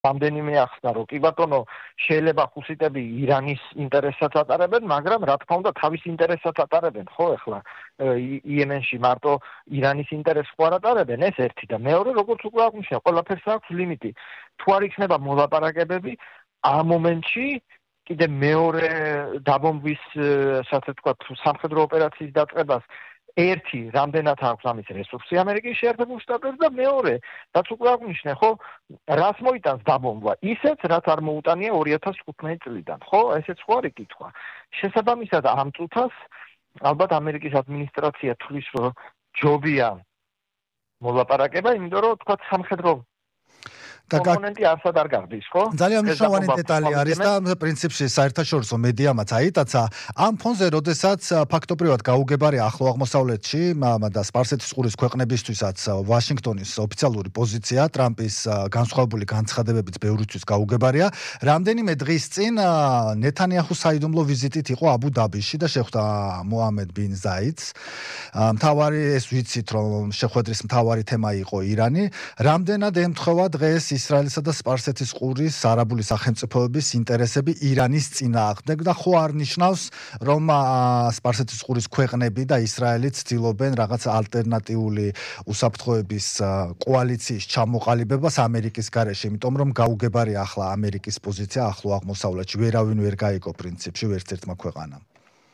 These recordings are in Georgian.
რამდენიმე ახსნა, რომ კი ბატონო, შეიძლება ხუსიტები ირანის ინტერესსაც ატარებენ, მაგრამ რა თქმა უნდა თავის ინტერესსაც ატარებენ, ხო, ახლა იემენში მარტო ირანის ინტერესს ხო არ ატარებენ, ეს ერთი და მეორე, როგორც უკვე აღნიშნა, ყველაფერს აქვს ლიმიტი. თუ არ იქნება მოლაპარაკებები, ამ მომენტში კიდე მეორე დაბომბვის, ასე ვთქვათ, სამხედრო ოპერაციის დაწყებას ერთი რამდენად აქვს ამის რესურსი ამერიკის შეერთებულ შტატებს და მეორე, რაც უკვე აღნიშნე, ხო, რას მოიტანს დაბომბვა? ისეც, რაც არ მოუტანია 2015 წლიდან, ხო? ესეც ხო არის კითხვა. შესაბამისად, ამ წუთას ალბათ ამერიკის ადმინისტრაცია თვლის, რომ ჯობია მოლაპარაკება, იმიტომ რომ თქვა სამხედრო კომპონენტი არსად არ გარდის, ხო? ძალიან მნიშვნელოვანი დეტალი არის და პრინციპში საერთაშორისო მედიამაც აიტაცა ამ ფონზე, როდესაც ფაქტობრივად გაუგებარი ახლო აღმოსავლეთში და სპარსეთის ყურის ქვეყნებისთვისაც ვაშინგტონის ოფიციალური პოზიცია ტრამპის განსხვავებული განცხადებებით ბევრისთვის გაუგებარია. რამდენიმე დღის წინ ნეთანიაჰუს საიდუმლო ვიზიტით იყო აბუ-დაბიში და შეხვდა მოჰამედ ბინ ზაიდს. მთავარი ეს ვიცით, რომ შეხვედრის მთავარი თემა იყო ირანი. რამდენად ემთხვევა დღეს ისრაელისა და სპარსეთის ყურის არაბული სახელმწიფოების ინტერესები ირანის წინააღმდეგ და ხო არ ნიშნავს, რომ სპარსეთის ყურის ქვეყნები და ისრაელი ცდილობენ რაღაც ალტერნატიული უსაფრთხოების კოალიციის ჩამოყალიბებას ამერიკის გარეშე, იმიტომ რომ გაუგებარი ახლა ამერიკის პოზიცია ახლო აღმოსავლეთში ვერავინ ვერ გაიგო პრინციპში ვერც ერთმა ქვეყანამ.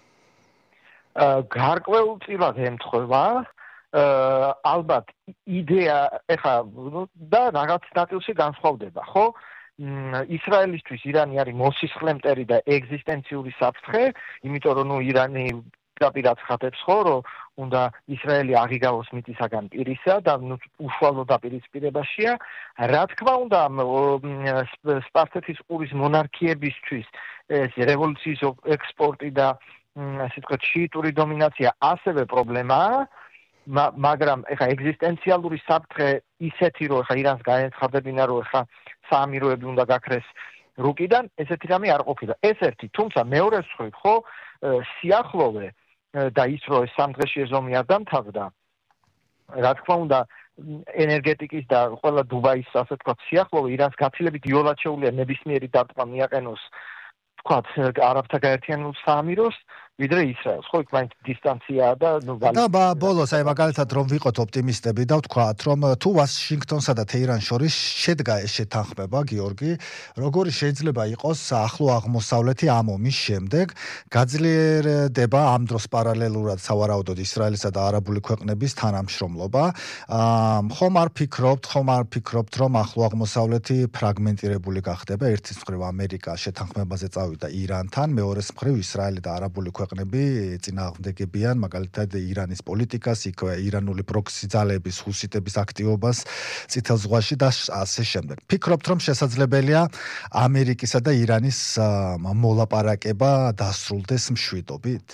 გარკვეულწილად ემთხვევა ალბათ იდეა ეხა და რაღაც ნაწილში განსხვავდება, ხო? ისრაელისთვის ირანი არის მოსისხლემტერი და ეგზისტენციური საფრთხე, იმიტომ რომ ირანი პირდაპირ ცხადებს, ხო, რომ უნდა ისრაელი აღიგავოს მიწისაგან პირისა და უშუალო დაპირისპირებაშია. რა თქმა უნდა, სპარსეთის ყურის მონარქიებისთვის ეს რევოლუციის ექსპორტი და ასე ვთქვათ, შიიტური დომინაცია ასევე პრობლემაა. მაგრამ ეხა ეგზისტენციალური საფრთხე ისეთი, რომ ეხა ირანს გაეცხადებინა, რომ ეხა საამიროები უნდა გაქრეს რუკიდან, ესეთი რამე არ ყოფილა. ეს ერთი, თუმცა მეორე მხრივ, ხო, სიახლოვე და ის, რომ ეს სამ დღეში ეზომი არ დამთავრდა, რა თქმა უნდა, ენერგეტიკის და ყველა დუბაის, ასე ვთქვათ, სიახლოვე ირანს გაცილებით იოლად შეუძლია ნებისმიერი დარტყმა მიაყენოს, ვთქვათ, არაბთა გაერთიანებულ საამიროს, ვიდრე ისრაელს, ხო, იქ მაინც დისტანციაა და და ბოლოს აი მაგალითად რომ ვიყოთ ოპტიმისტები და ვთქვათ, რომ თუ ვაშინგტონსა და თეირანს შორის შედგა ეს შეთანხმება, გიორგი, როგორი შეიძლება იყოს ახლო აღმოსავლეთი ამ ომის შემდეგ, გაძლიერდება ამ დროს პარალელურად სავარაუდოდ ისრაელისა და არაბული ქვეყნების თანამშრომლობა. ხომ არ ფიქრობთ, რომ ახლო აღმოსავლეთი ფრაგმენტირებული გახდება? ერთის მხრივ ამერიკა შეთანხმებაზე წავიდა ირანთან, მეორეს მხრივ ისრაელი და არაბული ქვეყნები წინააღმდეგებიან მაგალითად ირანის პოლიტიკას, იქ ირანული პროქსი ძალების, ჰუსიტების აქტივობას წითელ ზღვაში და ასე შემდეგ. ფიქრობთ, რომ შესაძლებელია ამერიკისა და ირანის მოლაპარაკება დასრულდეს მშვიდობით?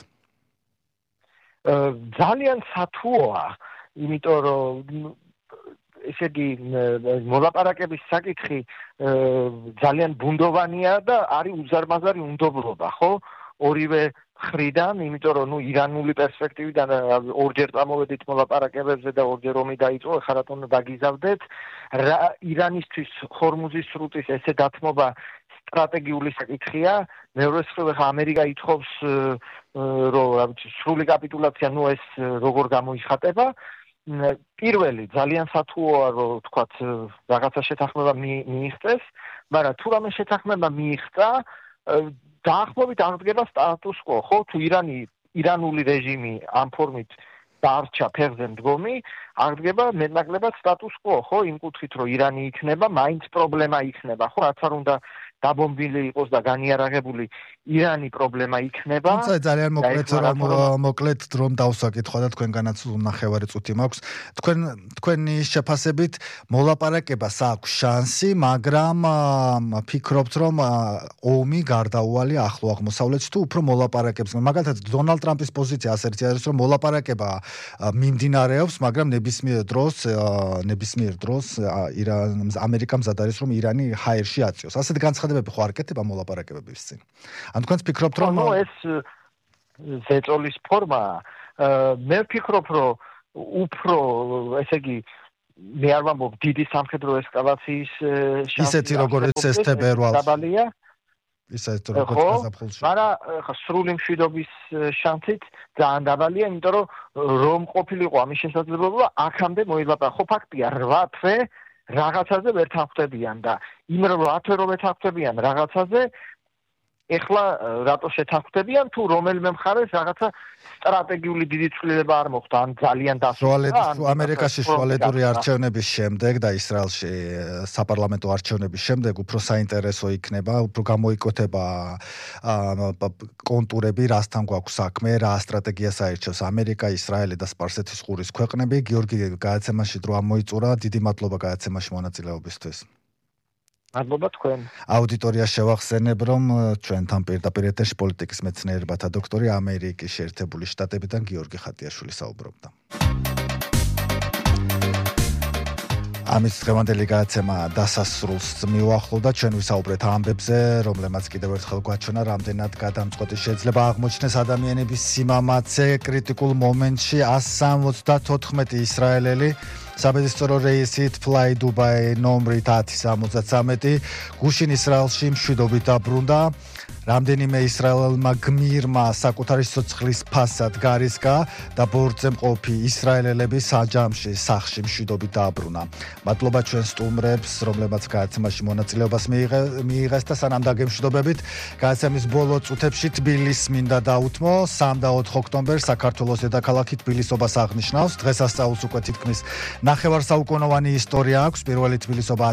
ძალიან სათუოა, იმიტომ რომ ესე იგი მოლაპარაკების საკითხი ძალიან ბუნდოვანია და არის უზარმაზარი უნდობლობა, ხო? ორივე მხრიდან, იმიტომ რომ ირანული პერსპექტივიდან ორჯერ წამოვედით მოლაპარაკებებზე და ორჯერ ომი დაიწყო, ეხლა რატომ დაგიზავდეთ? ირანისთვის ხორმუზის სრუტის ესე დათმობა სტრატეგიული საკითხია. მეორე მხრივ ახლა ამერიკა ითხოვს, რომ რა ვიცი, სრული კაპიტულაცია, ეს როგორ გამოიხატება? პირველი ძალიან სათუოა, რომ ვთქვათ, რაღაცა შეთანხმება მიიღწეს, მაგრამ თუ რამე შეთანხმება მიიღწა, დაახლოებით აღდგება სტატუს quo, ხო? თუ ირანული რეჟიმი ამ ფორმით დარჩა ფეხზე მდგომი, აღდგება მეტნაკლებად სტატუს quo, ხო? იმ კუთხით, რომ ირანი იქნება, მაინც პრობლემა იქნება, ხო? რაც არ უნდა დაბომბილი იყოს და განიარაღებული ირანი პრობლემა იქნება. თუმცა ძალიან მოკლედ რომ დავსაკითხო და თქვენგანაც ნახევარი წუთი მაქვს. თქვენი შეფასებით მოლაპარაკებას აქვს შანსი, მაგრამ ფიქრობთ, რომ ომი გარდაუვალია ახლო აღმოსავლეთში თუ უფრო მოლაპარაკებს. მაგალითად დონალდ ტრამპის პოზიცია ასეთი არის, რომ მოლაპარაკება მიმდინარეობს, მაგრამ ნებისმიერ დროს ამერიკა მზად არის, რომ ირანი ჰაერში აწიოს. ასეთი განცხადებები ხო არ კეთდება მოლაპარაკებების წინ? ან თქვენც ფიქრობთ, რომ ეს ზეწოლის ფორმაა. მე ვფიქრობ, რომ უფრო, ესე იგი, მე არ ვამბობ დიდი სამხედრო ესკალაციის შანსი ისეთი როგორც ეს თებერვალს დაბალია ისეთ როგორც გაზაფხულში მაგრამ ხა სრული მშვიდობის შანსით ძალიან დაბალია იმიტომ რომ ყოფილიყო ამის შესაძლებლობა აქამდე მოილაპარაკო ხო ფაქტია 8 თვე რაღაცაზე ვერ თანხმდებიან და იმ 8 თვე რომ თანხმდებიან რაღაცაზე ეხლა რატო შეთანხმდებიან თუ რომელიმე მხარეს რაღაცა სტრატეგიული დიდი ცვლილება არ მოხდა ან ძალიან დასრულდა ამერიკაში შუალედური არჩევნების შემდეგ და ისრაელში საპარლამენტო არჩევნების შემდეგ უფრო საინტერესო იქნება უფრო გამოიკვეთება კონტურები რასთან გვაქვს საქმე რა სტრატეგიას აირჩევს ამერიკა ისრაელი და სპარსეთის ყურის ქვეყნები გიორგი გააცემაში დრო ამოიწურა დიდი მადლობა გააცემაში მონაწილეობისთვის მადლობა თქვენ. აუდიტორია შევახსენებ, რომ ჩვენთან პირდაპირ ეთერში პოლიტიკის მეცნიერებათა დოქტორი ამერიკის შეერთებული შტატებიდან გიორგი ხატიაშვილი საუბრობდა. ამის დღევანდელი გადაცემა დასასრულს მიუახლოვდა, ჩვენ ვისაუბრეთ ამბებზე, რომლებმაც კიდევ ერთხელ გვაჩვენა, რამდენად გადამწყვეტი შეიძლება აღმოჩნდეს ადამიანების სიმამაცე კრიტიკულ მომენტში 174 ისრაელელი საბედისწერო რეისით Fly Dubai ნომრით 1073 გუშინ ისრაელში მშვიდობით დაბრუნდა. რამდენიმე ისრაელელმა გმირმა საკუთარი სიცოცხლის ფასად გარისკა და ბორცზე მყოფი ისრაელელები საჯამში სახლში მშვიდობით დააბრუნა. მადლობა ჩვენ სტუმრებს, რომლებმაც გადაცემაში მონაწილეობას მიიღეს და სანამ დაგემშვიდობებით, გადაცემის ბოლო წუთებში თბილისს მინდა დაუთმო 3 და 4 ოქტომბერს საქართველოს დედაქალაქი თბილისობას აღნიშნავს. დღესასწაულს უკვე თითქმის ნახევარსაუკუნოვანი ისტორია აქვს. პირველი თბილისობა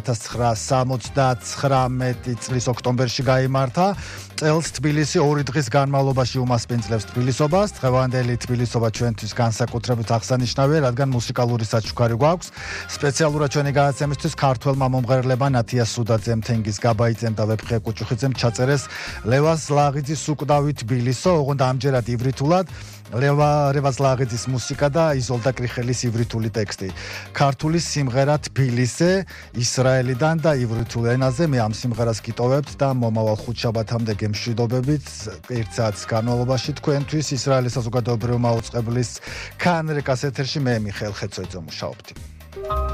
1979 წლის ოქტომბერში გაიმართა. წელს თბილისი 2 დღის განმავლობაში უმასპინძლებს თბილისობას. დღევანდელი თბილისობა ჩვენთვის განსაკუთრებით აღსანიშნავია, რადგან მუსიკალური საჩუქარი გვაქვს. სპეციალურად ჩვენი გადაცემისთვის ქართველმა მომღერლებმა ნათია სუდაძემ, თენგიზ გაბაიძემ და ვეფხე კუჭუხიძემ ჩაწერეს ლევას ლაღიძის უკდავი თბილისო, ოღონდ ამჯერად ივრითულად ლევას ლაღიძის მუსიკა და იზოლდა კრიხელის ივრითული ტექსტი. ქართული სიმღერა თბილისზე, ისრაელიდან და ივრითულ ენაზე მე ამ სიმღერას გიტოვებთ და მომავალ ხუთშაბათამდე გემშვიდობებით. 1 საათის განმავლობაში თქვენთვის ისრაელის საზოგადოებრივი მაუწყებლის ქან რეკას ეთერში მე მიხეილ ხეცოიძე მუშაობდი.